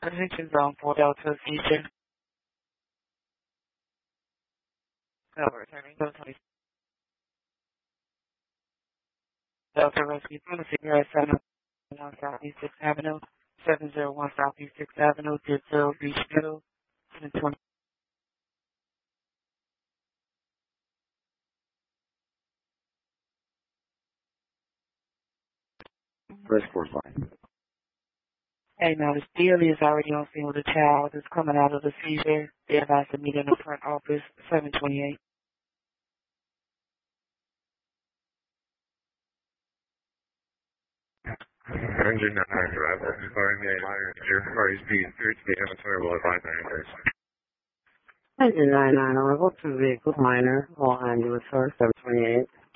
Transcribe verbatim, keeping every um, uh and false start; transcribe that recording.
Attention zone for Delta seizure. Cover, turning to twenty. Delta Rescue from the cigarette seven oh one Southeast sixth Avenue, seven oh one Southeast sixth Avenue, Did zero Beach Middle, seven twenty. First course line. Hey, now this dealie is already on scene with a child that's coming out of the seizure. They advised to meet in the front office, seven twenty-eight. Engine nine driver, inquiring the minor, your parties being through to the Amateur Boulevard ninety-six. Engine nine nine, arrival to vehicle minor, all ambulance source, seven twenty-eight.